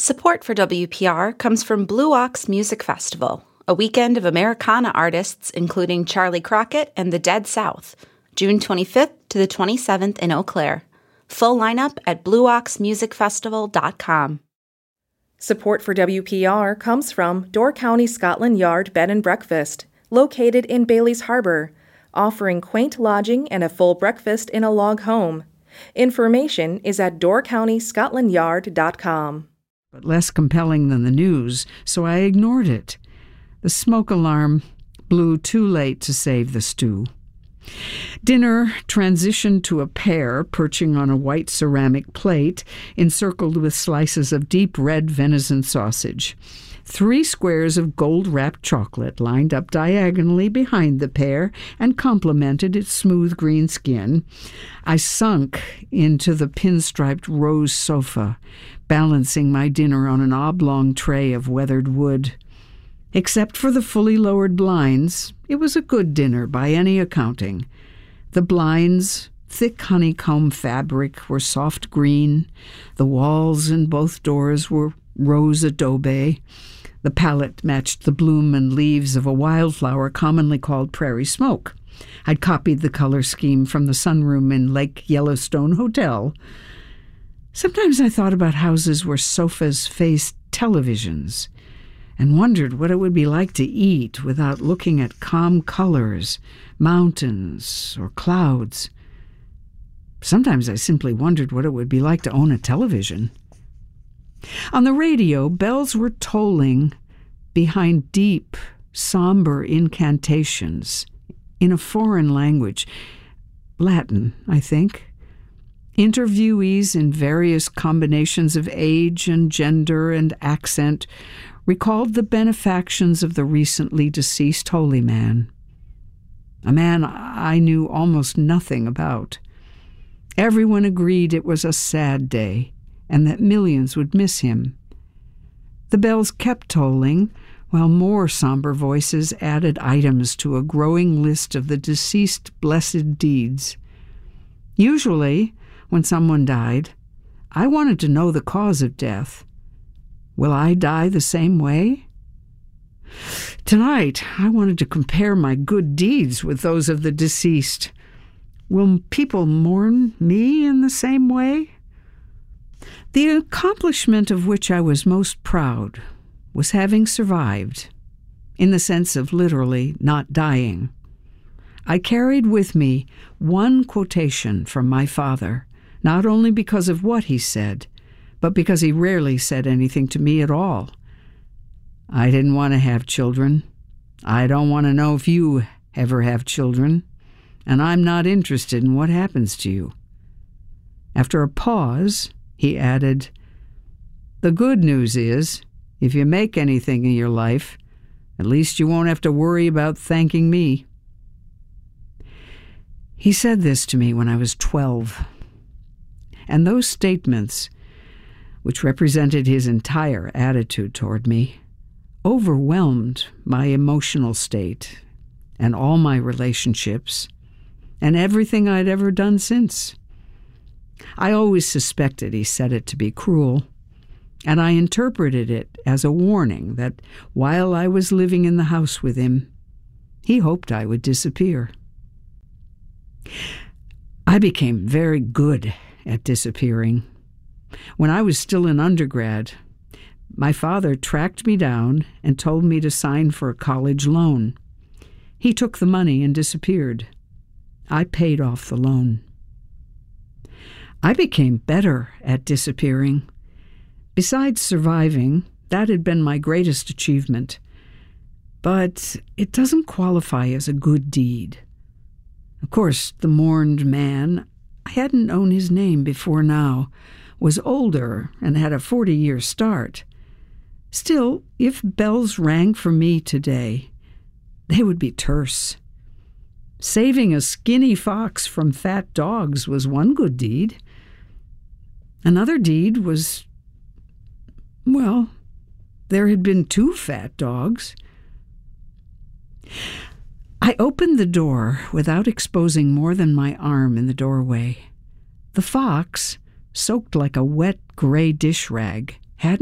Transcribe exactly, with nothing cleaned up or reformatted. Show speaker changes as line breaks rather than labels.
Support for W P R comes from Blue Ox Music Festival, a weekend of Americana artists including Charlie Crockett and the Dead South, June twenty-fifth to the twenty-seventh in Eau Claire. Full lineup at blue ox music festival dot com.
Support for W P R comes from Door County Scotland Yard Bed and Breakfast, located in Bailey's Harbor, offering quaint lodging and a full breakfast in a log home. Information is at door county scotland yard dot com.
But less compelling than the news, so I ignored it. The smoke alarm blew too late to save the stew. Dinner transitioned to a pear perching on a white ceramic plate encircled with slices of deep red venison sausage. Three squares of gold-wrapped chocolate lined up diagonally behind the pear and complemented its smooth green skin. I sunk into the pinstriped rose sofa, balancing my dinner on an oblong tray of weathered wood. Except for the fully lowered blinds, it was a good dinner by any accounting. The blinds, thick honeycomb fabric, were soft green. The walls in both doors were rose adobe. The palette matched the bloom and leaves of a wildflower commonly called prairie smoke. I'd copied the color scheme from the sunroom in Lake Yellowstone Hotel. Sometimes I thought about houses where sofas faced televisions and wondered what it would be like to eat without looking at calm colors, mountains, or clouds. Sometimes I simply wondered what it would be like to own a television. On the radio, bells were tolling behind deep, somber incantations in a foreign language, Latin, I think. Interviewees in various combinations of age and gender and accent recalled the benefactions of the recently deceased holy man, a man I knew almost nothing about. Everyone agreed it was a sad day and that millions would miss him. The bells kept tolling, while more somber voices added items to a growing list of the deceased blessed deeds. Usually, when someone died, I wanted to know the cause of death. Will I die the same way? Tonight, I wanted to compare my good deeds with those of the deceased. Will people mourn me in the same way? The accomplishment of which I was most proud was having survived, in the sense of literally not dying. I carried with me one quotation from my father, not only because of what he said, but because he rarely said anything to me at all. I didn't want to have children. I don't want to know if you ever have children, and I'm not interested in what happens to you. After a pause, he added, "The good news is, if you make anything in your life, at least you won't have to worry about thanking me." He said this to me when I was twelve, and those statements, which represented his entire attitude toward me, overwhelmed my emotional state and all my relationships and everything I'd ever done since. I always suspected he said it to be cruel, and I interpreted it as a warning that while I was living in the house with him, he hoped I would disappear. I became very good at disappearing. When I was still an undergrad, my father tracked me down and told me to sign for a college loan. He took the money and disappeared. I paid off the loan. I became better at disappearing. Besides surviving, that had been my greatest achievement. But it doesn't qualify as a good deed. Of course, the mourned man, I hadn't known his name before now, was older and had a forty-year start. Still, if bells rang for me today, they would be terse. Saving a skinny fox from fat dogs was one good deed. Another deed was, well, there had been two fat dogs. I opened the door without exposing more than my arm in the doorway. The fox, soaked like a wet gray dish rag,